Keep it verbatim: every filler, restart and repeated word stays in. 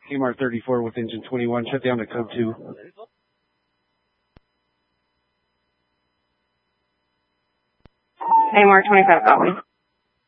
K M R thirty-four with engine twenty-one, shut down to code two. K M R twenty-five, copy.